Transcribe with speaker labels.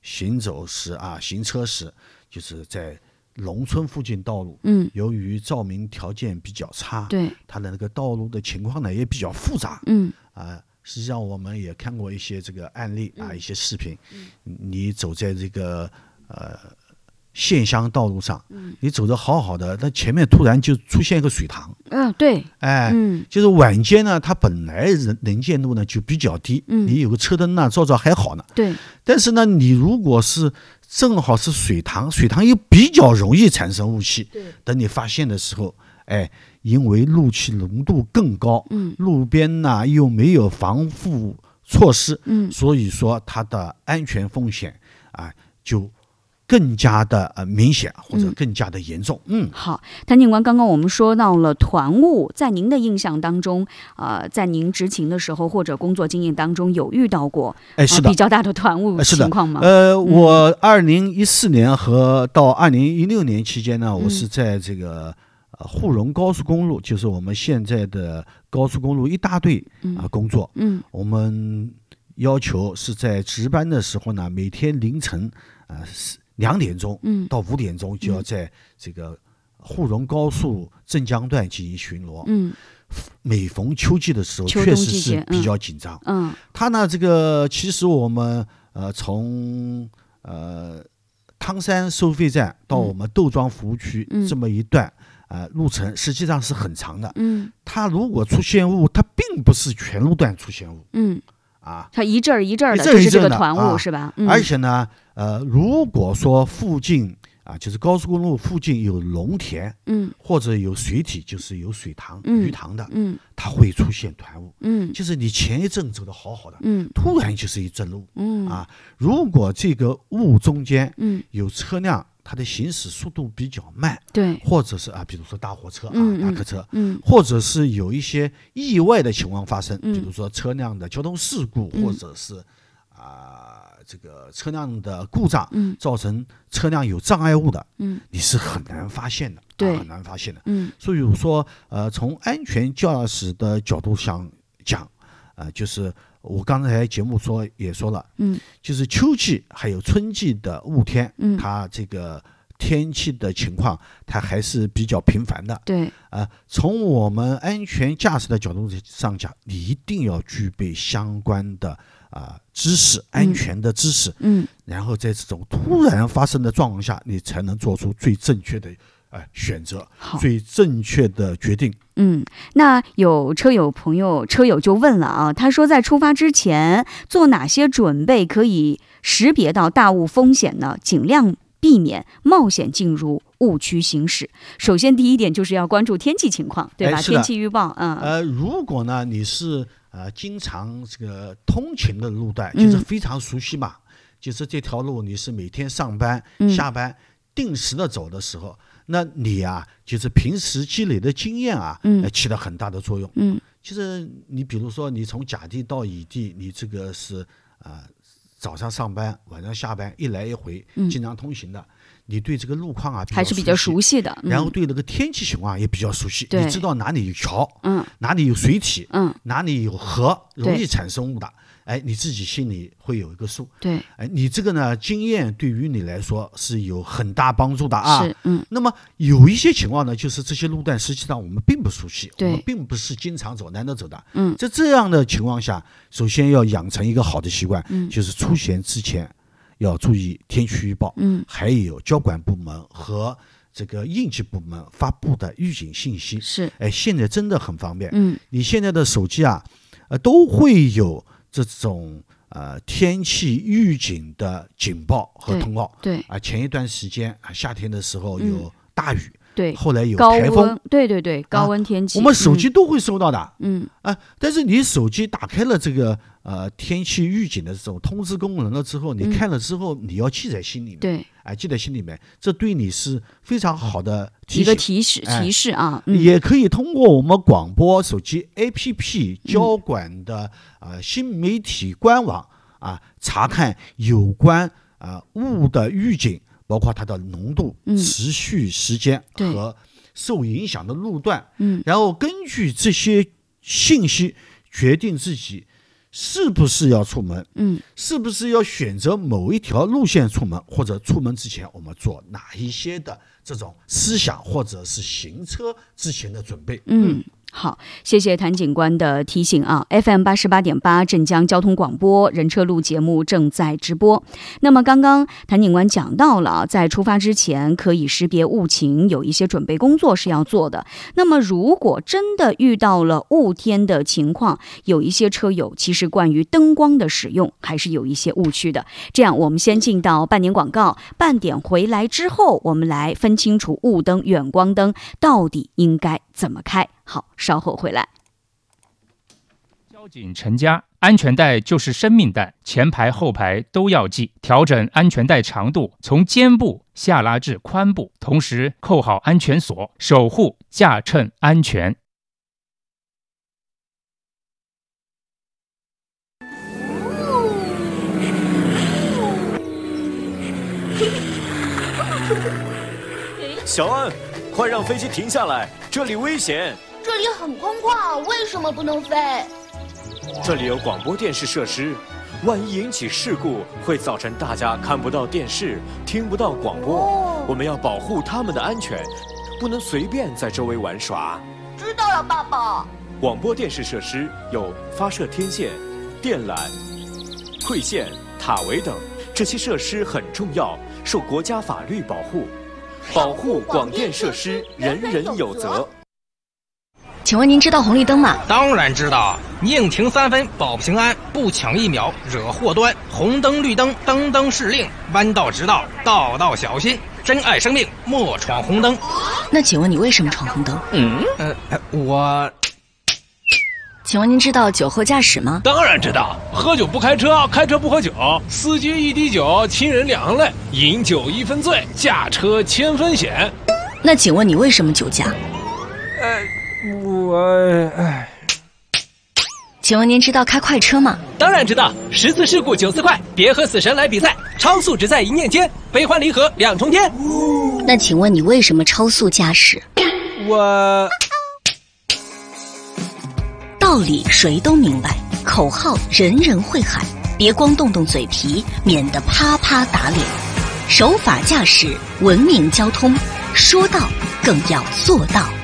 Speaker 1: 行走时啊，行车时，就是在农村附近道路，由于照明条件比较差，
Speaker 2: 对，
Speaker 1: 它的那个道路的情况呢也比较复杂，实际上我们也看过一些这个案例啊，一些视频，你走在这个县乡道路上，你走得好好的，但前面突然就出现一个水塘，
Speaker 2: 对，
Speaker 1: 就是晚间呢，它本来能见度呢就比较低，你有个车灯呢照照还好呢，
Speaker 2: 对，
Speaker 1: 但是呢，你如果是正好是水塘又比较容易产生雾气，等你发现的时候，因为雾气浓度更高，路边呢又没有防护措施，所以说它的安全风险就更加的明显或者更加的严重。
Speaker 2: 好，谭警官，刚刚我们说到了团雾，在您的印象当中，在您执勤的时候或者工作经验当中有遇到过
Speaker 1: 是的
Speaker 2: 比较大的团雾情况吗？
Speaker 1: 我2014年和到2016年期间呢，我是在这个沪蓉高速公路，就是我们现在的高速公路一大队工作。我们要求是在值班的时候呢，每天凌晨2点钟到5点钟就要在这个沪蓉高速镇江段进行巡逻。每逢秋季的时候，确实是比较紧张。它呢，这个其实我们从汤山收费站到我们窦庄服务区这么一段路程，实际上是很长的。它如果出现雾，它并不是全路段出现雾。它
Speaker 2: 一阵儿一阵儿的，就是这个团雾是吧？
Speaker 1: 而且呢，如果说附近就是高速公路附近有农田，或者有水体，就是有水塘、鱼塘的，它会出现团雾。就是你前一阵走得好好的，突然就是一阵雾。如果这个雾中间有车辆，它的行驶速度比较慢，
Speaker 2: 对，
Speaker 1: 或者是比如说大货车大客车，或者是有一些意外的情况发生，比如说车辆的交通事故，或者是这个车辆的故障，造成车辆有障碍物的，你是很难发现的，
Speaker 2: 对，
Speaker 1: 很难发现的。所以说，从安全驾驶的角度上讲，就是我刚才节目也说了，就是秋季还有春季的雾天，它这个天气的情况，它还是比较频繁的。
Speaker 2: 对，
Speaker 1: 从我们安全驾驶的角度上讲，你一定要具备相关的知识，安全的知识，然后在这种突然发生的状况下，你才能做出最正确的选择，最正确的决定。
Speaker 2: 那有车友就问了他说在出发之前做哪些准备可以识别到大雾风险呢？尽量避免冒险进入雾区行驶。首先第一点就是要关注天气情况，对吧？天气预报。
Speaker 1: 如果呢你是经常这个通勤的路段，就是非常熟悉嘛，就是这条路你是每天上班下班定时的走的时候，那你就是平时积累的经验起了很大的作用。就是你比如说你从甲地到乙地，你这个是早上上班晚上下班一来一回经常通行的，你对这个路况
Speaker 2: 还是比较熟悉的，
Speaker 1: 然后对那个天气情况也比较熟悉，你知道哪里有桥，哪里有水体，哪里有河容易产生雾的，你自己心里会有一个数。
Speaker 2: 对，
Speaker 1: 你这个呢经验对于你来说是有很大帮助的
Speaker 2: 是，
Speaker 1: 那么有一些情况呢，就是这些路段实际上我们并不熟悉，我们并不是经常走难得走的。在这样的情况下，首先要养成一个好的习惯，就是出行之前要注意天气预报，还有交管部门和这个应急部门发布的预警信息。
Speaker 2: 是，
Speaker 1: 现在真的很方便。你现在的手机都会有这种天气预警的警报和通告。
Speaker 2: 对，
Speaker 1: 前一段时间夏天的时候有大雨，
Speaker 2: 对，
Speaker 1: 后来有台风，
Speaker 2: 对，高温天气，
Speaker 1: 我们手机都会收到的。但是你手机打开了这个天气预警的这种通知功能了之后，你看了之后你要记在心里面。
Speaker 2: 对，
Speaker 1: 记在心里面，这对你是非常好的提醒，
Speaker 2: 一个提示
Speaker 1: 也可以通过我们广播手机 APP 交管的新媒体官网查看有关雾的预警，包括它的浓度、持续时间和受影响的路段，然后根据这些信息决定自己是不是要出门，是不是要选择某一条路线出门，或者出门之前我们做哪一些的这种思想或者是行车之前的准备。
Speaker 2: 好，谢谢谭警官的提醒啊。FM 88.8镇江交通广播人车路节目正在直播。那么刚刚谭警官讲到了，在出发之前可以识别雾情，有一些准备工作是要做的。那么如果真的遇到了雾天的情况，有一些车友其实关于灯光的使用还是有一些误区的。这样我们先进到半点广告，半点回来之后，我们来分清楚雾灯、远光灯到底应该怎么开。好，稍后回来。
Speaker 3: 交警陈家，安全带就是生命带，前排后排都要系，调整安全带长度，从肩部下拉至髋部，同时扣好安全锁，守护驾乘安全。
Speaker 4: 小安，快让飞机停下来，这里危险。
Speaker 5: 这里很空旷，为什么不能飞？
Speaker 4: 这里有广播电视设施，万一引起事故，会造成大家看不到电视，听不到广播。我们要保护他们的安全，不能随便在周围玩耍。
Speaker 5: 知道了，爸爸。
Speaker 4: 广播电视设施有发射天线、电缆、馈线、塔围等，这些设施很重要，受国家法律保护。保护广电设施，人人有责。
Speaker 6: 请问您知道红绿灯吗？
Speaker 7: 当然知道，宁停3分保平安，不抢1秒惹祸端。红灯绿灯，灯灯是令，弯道直道，道道小心。珍爱生命，莫闯红灯。
Speaker 6: 那请问你为什么闯红灯？请问您知道酒后驾驶吗？
Speaker 7: 当然知道，喝酒不开车，开车不喝酒，司机1滴酒，亲人2行泪，饮酒1分醉，驾车1000分险。
Speaker 6: 那请问你为什么酒驾？请问您知道开快车吗？
Speaker 7: 当然知道，10次事故94块，别和死神来比赛，超速只在一念间，悲欢离合2重天。
Speaker 6: 那请问你为什么超速驾驶？道理谁都明白，口号人人会喊，别光动动嘴皮，免得啪啪打脸。守法驾驶，文明交通，说到更要做到。